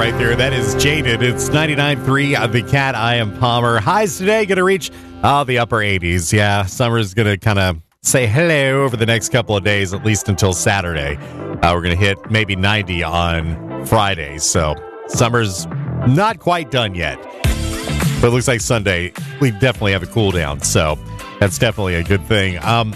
right there. That is Jaded. It's 99.3 The Cat. I am Palmer. Highs today going to reach the upper 80s. Yeah, summer's going to kind of say hello over the next couple of days, at least until Saturday. We're going to hit maybe 90 on Friday. So summer's not quite done yet. But it looks like Sunday, we definitely have a cool down. So that's definitely a good thing.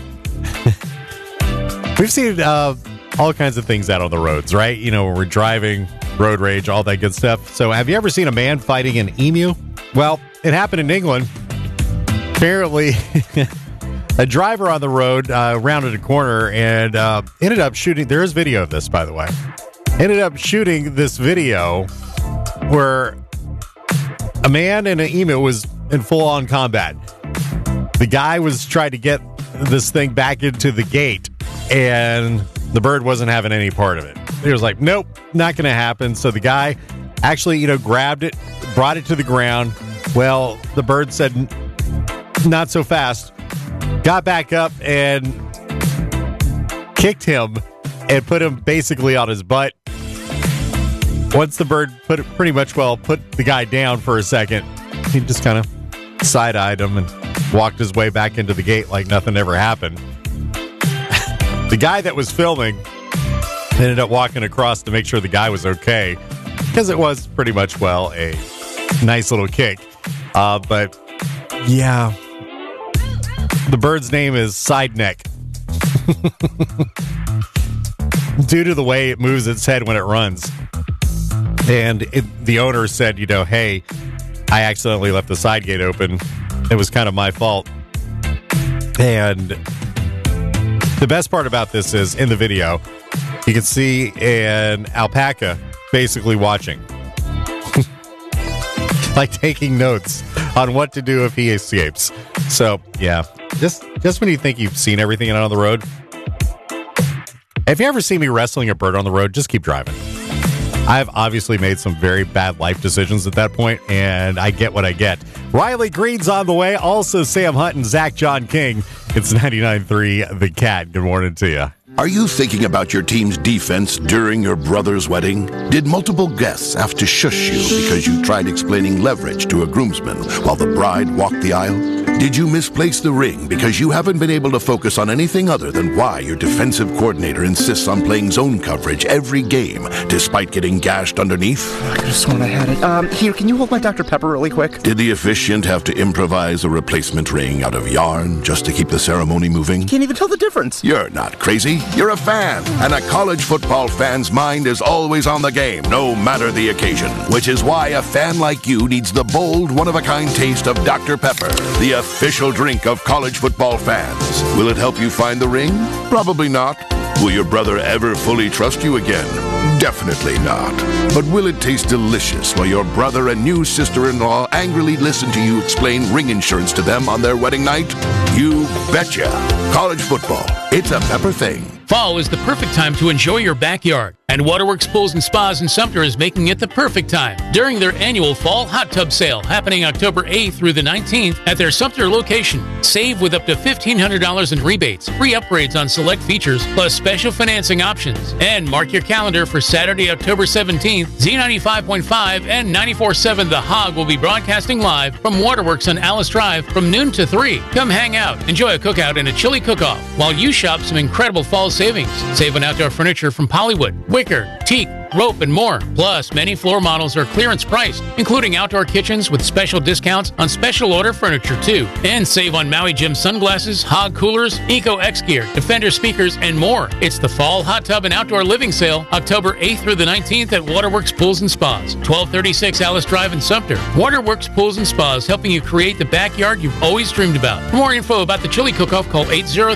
We've seen all kinds of things out on the roads, right? You know, when we're driving, road rage, all that good stuff. So have you ever seen a man fighting an emu? Well, it happened in England. Apparently, a driver on the road rounded a corner and ended up shooting. There is video of this, by the way. Ended up shooting this video where a man and an emu was in full-on combat. The guy was trying to get this thing back into the gate, and the bird wasn't having any part of it. He was like, nope, not going to happen. So the guy actually, grabbed it, brought it to the ground. Well, the bird said, not so fast. Got back up and kicked him and put him basically on his butt. Once the bird put the guy down for a second, he just kind of side-eyed him and walked his way back into the gate like nothing ever happened. The guy that was filming ended up walking across to make sure the guy was okay, because it was pretty much, a nice little kick. But, yeah, the bird's name is Side Neck. Due to the way it moves its head when it runs. And the owner said, hey, I accidentally left the side gate open. It was kind of my fault. And the best part about this is, in the video, you can see an alpaca basically watching. Like taking notes on what to do if he escapes. So, yeah, just when you think you've seen everything out on the road. If you ever see me wrestling a bird on the road, just keep driving. I've obviously made some very bad life decisions at that point, and I get what I get. Riley Green's on the way. Also, Sam Hunt and Zach John King. It's 99.3 The Cat. Good morning to you. Are you thinking about your team's defense during your brother's wedding? Did multiple guests have to shush you because you tried explaining leverage to a groomsman while the bride walked the aisle? Did you misplace the ring because you haven't been able to focus on anything other than why your defensive coordinator insists on playing zone coverage every game despite getting gashed underneath? I could have sworn I had it. Here, can you hold my Dr. Pepper really quick? Did the officiant have to improvise a replacement ring out of yarn just to keep the ceremony moving? Can't even tell the difference. You're not crazy. You're a fan. And a college football fan's mind is always on the game, no matter the occasion. Which is why a fan like you needs the bold, one-of-a-kind taste of Dr. Pepper, the official drink of college football fans. Will it help you find the ring? Probably not. Will your brother ever fully trust you again? Definitely not. But will it taste delicious while your brother and new sister-in-law angrily listen to you explain ring insurance to them on their wedding night? You betcha. College football. It's a Pepper thing. Fall is the perfect time to enjoy your backyard, and Waterworks Pools and Spas in Sumter is making it the perfect time during their annual Fall Hot Tub Sale happening October 8th through the 19th at their Sumter location. Save with up to $1,500 in rebates, free upgrades on select features, plus special financing options. And mark your calendar for Saturday, October 17th, Z95.5 and 94.7 The Hog will be broadcasting live from Waterworks on Alice Drive from noon to 3. Come hang out, enjoy a cookout and a chili cook-off while you shop some incredible fall savings. Save on outdoor furniture from Pollywood, wicker, teak, rope, and more. Plus, many floor models are clearance priced, including outdoor kitchens with special discounts on special order furniture too. And save on Maui Gym sunglasses, Hog coolers, Eco X gear, Defender speakers, and more. It's the Fall Hot Tub and Outdoor Living Sale, October 8th through the 19th at Waterworks Pools and Spas, 1236 Alice Drive in Sumter. Waterworks Pools and Spas, helping you create the backyard you've always dreamed about. For more info about the chili cook-off, call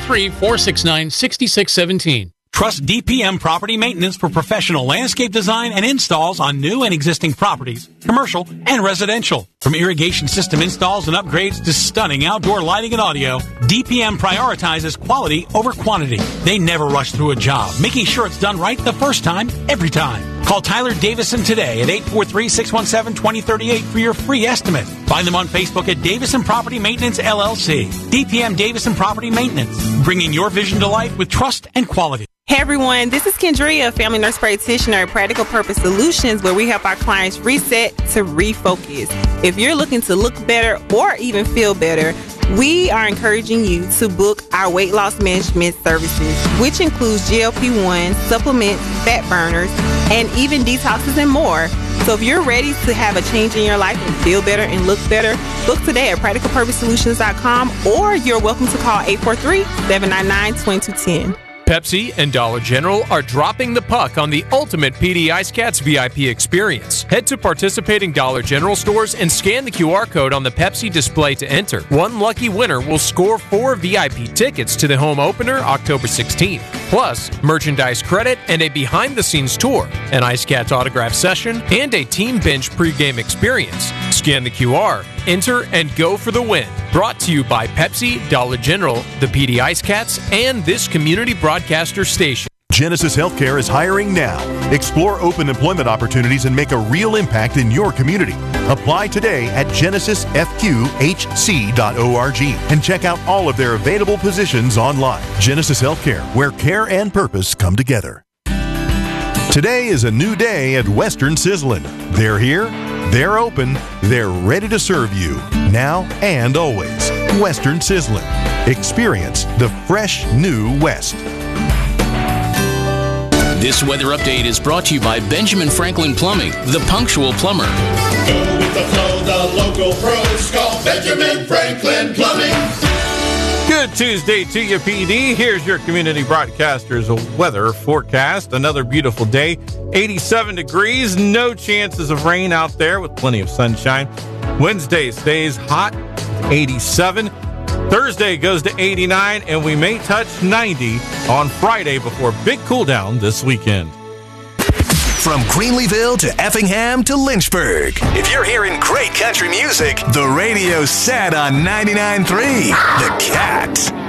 803-469-6617. Trust DPM Property Maintenance for professional landscape design and installs on new and existing properties, commercial and residential. From irrigation system installs and upgrades to stunning outdoor lighting and audio, DPM prioritizes quality over quantity. They never rush through a job, making sure it's done right the first time, every time. Call Tyler Davison today at 843-617-2038 for your free estimate. Find them on Facebook at Davison Property Maintenance, LLC. DPM Davison Property Maintenance, bringing your vision to life with trust and quality. Hey everyone, this is Kendria, family nurse practitioner at Practical Purpose Solutions, where we help our clients reset to refocus. If you're looking to look better or even feel better, we are encouraging you to book our weight loss management services, which includes GLP-1, supplements, fat burners, and even detoxes and more. So if you're ready to have a change in your life and feel better and look better, book today at practicalpurposesolutions.com, or you're welcome to call 843-799-2210. Pepsi and Dollar General are dropping the puck on the ultimate PD Ice Cats VIP experience. Head to participating Dollar General stores and scan the QR code on the Pepsi display to enter. One lucky winner will score 4 VIP tickets to the home opener October 16th. Plus, merchandise credit and a behind-the-scenes tour, an Ice Cats autograph session, and a team bench pregame experience. Scan the QR, enter, and go for the win. Brought to you by Pepsi, Dollar General, the PD Ice Cats, and this community broadcaster station. Genesis Healthcare is hiring now. Explore open employment opportunities and make a real impact in your community. Apply today at genesisfqhc.org and check out all of their available positions online. Genesis Healthcare, where care and purpose come together. Today is a new day at Western Sizzlin'. They're here, they're open, they're ready to serve you, now and always. Western Sizzlin'. Experience the fresh new West. This weather update is brought to you by Benjamin Franklin Plumbing, the punctual plumber. Go with the flow, the local pros call Benjamin Franklin Plumbing. Good Tuesday to you, PD. Here's your community broadcaster's weather forecast. Another beautiful day. 87 degrees, no chances of rain out there with plenty of sunshine. Wednesday stays hot, 87. Thursday goes to 89, and we may touch 90 on Friday before big cool down this weekend. From Greenleeville to Effingham to Lynchburg. If you're hearing great country music, the radio's set on 99.3 The Cat.